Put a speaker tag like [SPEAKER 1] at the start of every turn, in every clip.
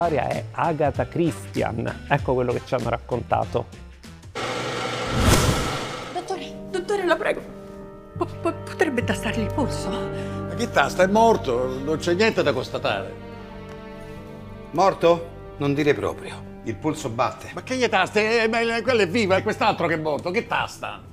[SPEAKER 1] L'aria è Agatha Christian, ecco quello che ci hanno raccontato.
[SPEAKER 2] Dottore, la prego, potrebbe tastargli il polso?
[SPEAKER 3] Ma che tasta? È morto, non c'è niente da constatare.
[SPEAKER 4] Morto? Non dire proprio. Il polso batte.
[SPEAKER 3] Ma che gli taste? Quello è vivo, è quest'altro che è morto, che tasta?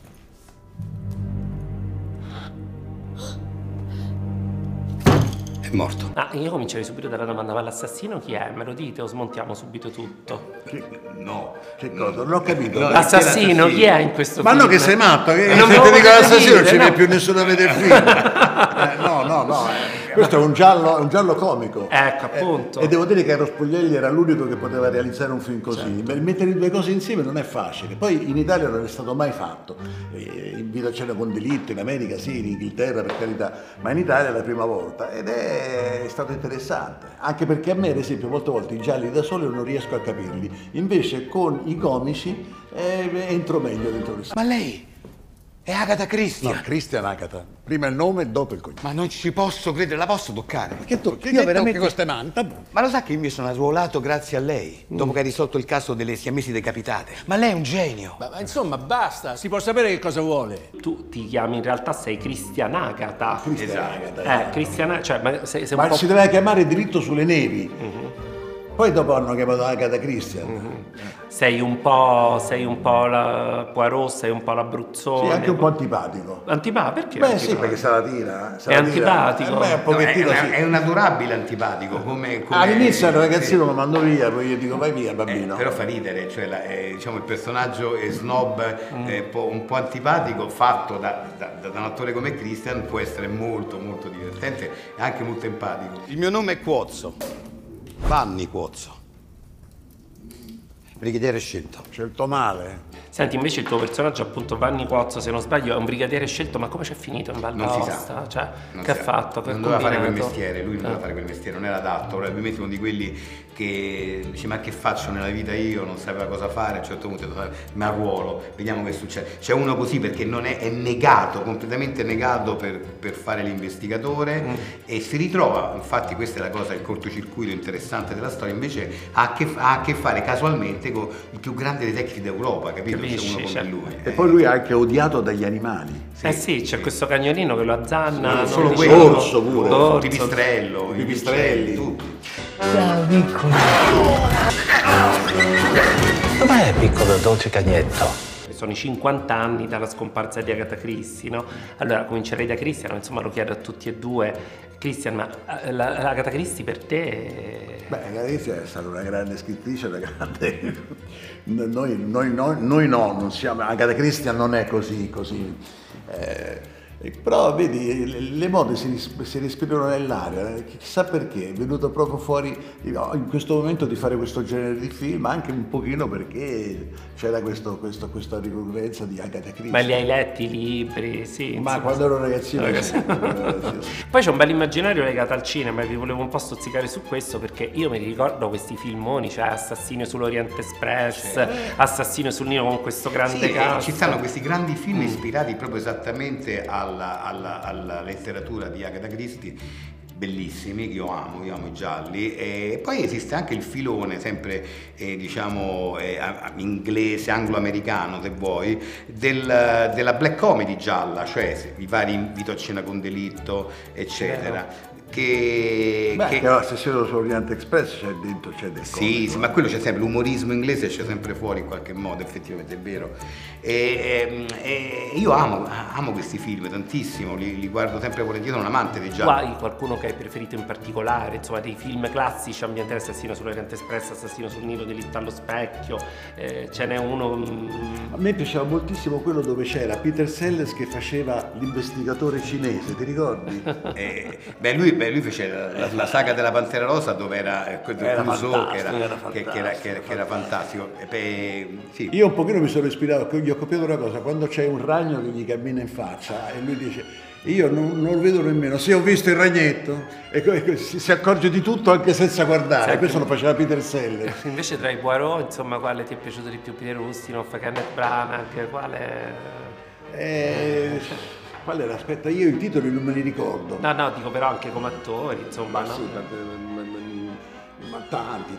[SPEAKER 4] È morto.
[SPEAKER 1] Ah, io comincerei subito dalla domanda, ma l'assassino chi è? Me lo dite o smontiamo subito tutto?
[SPEAKER 3] No, che cosa? Non ho capito.
[SPEAKER 1] L'assassino chi è in questo
[SPEAKER 3] Ma
[SPEAKER 1] film?
[SPEAKER 3] no, che sei matto? Che
[SPEAKER 1] Non
[SPEAKER 3] se
[SPEAKER 1] me
[SPEAKER 3] ti
[SPEAKER 1] lo
[SPEAKER 3] dico
[SPEAKER 1] potete
[SPEAKER 3] l'assassino non
[SPEAKER 1] dire,
[SPEAKER 3] ci viene
[SPEAKER 1] no.
[SPEAKER 3] più nessuno a vedere il film. No. Questo è un giallo comico.
[SPEAKER 1] Ecco, appunto.
[SPEAKER 3] E devo dire che Eros Puglielli era l'unico che poteva realizzare un film così. Certo. Mettere le due cose insieme non è facile. Poi in Italia non è stato mai fatto. In Vita a cena con delitto, in America sì, in Inghilterra per carità, ma in Italia è la prima volta ed è stato interessante. Anche perché a me, ad esempio, molte volte i gialli da solo non riesco a capirli. Invece con i comici entro meglio dentro il
[SPEAKER 4] Ma lei è Agatha Christie.
[SPEAKER 3] No, Christian Agatha. Prima il nome e dopo il cognome.
[SPEAKER 4] Ma non ci posso credere, la posso toccare?
[SPEAKER 3] Che tocchi?
[SPEAKER 4] Io
[SPEAKER 3] Che
[SPEAKER 4] veramente...
[SPEAKER 3] tocchi queste mani?
[SPEAKER 4] Ma lo sa che io mi sono arruolato grazie a lei, dopo che ha risolto il caso delle siamesi decapitate. Ma lei è un genio.
[SPEAKER 3] Ma insomma, basta, si può sapere che cosa vuole.
[SPEAKER 1] Tu ti chiami, in realtà sei Christian Agatha.
[SPEAKER 4] Esatto.
[SPEAKER 1] Christian, cioè, ma sei un
[SPEAKER 3] Ma
[SPEAKER 1] po'...
[SPEAKER 3] si deve chiamare Diritto sulle nevi. Poi dopo hanno chiamato Agatha Christian.
[SPEAKER 1] Sei un po' la Poirot, sei un po' l'Abruzzone.
[SPEAKER 3] Sì, anche un po' antipatico.
[SPEAKER 1] Perché?
[SPEAKER 3] Beh sì, perché se la tira.
[SPEAKER 1] È antipatico?
[SPEAKER 3] Beh, un pochettino sì.
[SPEAKER 4] È un adorabile antipatico, come...
[SPEAKER 3] All'inizio il ragazzino lo mando via, poi io dico vai via bambino.
[SPEAKER 4] Però fa ridere, cioè diciamo il personaggio è snob, un po' antipatico, fatto da un attore come Christian, può essere molto molto divertente e anche molto empatico. Il mio nome è Cuozzo, Vanni Cuozzo, brigadiere scelto.
[SPEAKER 3] Scelto male.
[SPEAKER 1] Senti, invece il tuo personaggio, appunto Vanni Cuozzo, se non sbaglio, è un brigadiere scelto, ma come c'è finito in Val d'Aosta? Cioè, che ha fatto?
[SPEAKER 4] Non doveva fare quel mestiere, lui non doveva fare quel mestiere, non era adatto. Probabilmente uno di quelli che dice ma che faccio nella vita io, non sapeva cosa fare, a un certo punto mi arruolo, vediamo che succede. C'è uno così perché non è negato, completamente negato per fare l'investigatore e si ritrova, infatti questa è la cosa, il cortocircuito interessante della storia, invece ha a che fare casualmente con il più grande detective d'Europa, capito?
[SPEAKER 1] Capisci,
[SPEAKER 4] C'è uno come lui.
[SPEAKER 3] E poi lui è anche odiato dagli animali.
[SPEAKER 1] Sì, c'è questo cagnolino che lo azzanna.
[SPEAKER 4] Non solo
[SPEAKER 1] dice-
[SPEAKER 4] quello,
[SPEAKER 3] Orso pure.
[SPEAKER 1] Orso.
[SPEAKER 4] Pipistrello,
[SPEAKER 3] I pipistrelli.
[SPEAKER 4] tutti.
[SPEAKER 5] Ciao piccolo. Dov'è piccolo dolce cagnetto?
[SPEAKER 1] Sono i 50 anni dalla scomparsa di Agatha Christie, no? Allora comincerei da Christian, insomma lo chiedo a tutti e due. Christian, ma Agatha Christie per te...
[SPEAKER 3] Beh, Agatha Christie è stata una grande scrittrice, una grande... Noi no, non siamo... Agatha Christie non è così. Però vedi, le mode si respirano nell'aria, chissà perché, è venuto proprio fuori in questo momento di fare questo genere di film, anche un pochino perché c'era questa ricorrenza di Agatha Christie.
[SPEAKER 1] Ma li hai letti i libri? Sì.
[SPEAKER 3] Ma
[SPEAKER 1] insomma,
[SPEAKER 3] quando ero ragazzino...
[SPEAKER 1] Poi c'è un bel immaginario legato al cinema e vi volevo un po' stuzzicare su questo perché io mi ricordo questi filmoni, cioè Assassino sull'Orient Express, Assassino sul Nilo con questo grande
[SPEAKER 4] Sì,
[SPEAKER 1] cast.
[SPEAKER 4] ci stanno questi grandi film ispirati proprio esattamente alla letteratura di Agatha Christie, bellissimi, che io amo i gialli. E poi esiste anche il filone, sempre inglese, anglo-americano se vuoi, della black comedy gialla, cioè i vari Invito a cena con delitto, eccetera. Che
[SPEAKER 3] Assassino sull'Orient Express c'è dentro, c'è del
[SPEAKER 4] sì, ma quello c'è sempre, l'umorismo inglese c'è sempre fuori in qualche modo, effettivamente è vero. E io amo questi film tantissimo, li guardo sempre volentieri, sono un amante dei gialli.
[SPEAKER 1] Hai qualcuno che hai preferito in particolare, insomma dei film classici ambientali, Assassino sull'Orient Express, Assassino sul Nilo, Delitto allo specchio, ce n'è uno...
[SPEAKER 3] A me piaceva moltissimo quello dove c'era Peter Sellers che faceva l'investigatore cinese, ti ricordi?
[SPEAKER 4] Lui fece la saga della Pantera Rosa dove era Clouseau, che era fantastico. Sì.
[SPEAKER 3] Io un pochino mi sono ispirato, gli ho copiato una cosa, quando c'è un ragno che gli cammina in faccia e lui dice io non lo vedo nemmeno, sì ho visto il ragnetto, e si accorge di tutto anche senza guardare, questo lo faceva Peter Sellers.
[SPEAKER 1] Invece tra i Poirot, insomma, quale ti è piaciuto di più? Peter Ustinov, Kenneth Branagh, quale...
[SPEAKER 3] Qual era? Aspetta, io i titoli non me li ricordo.
[SPEAKER 1] No, dico però anche come attori, insomma,
[SPEAKER 3] Ma
[SPEAKER 1] no?
[SPEAKER 3] sì, ma tanti,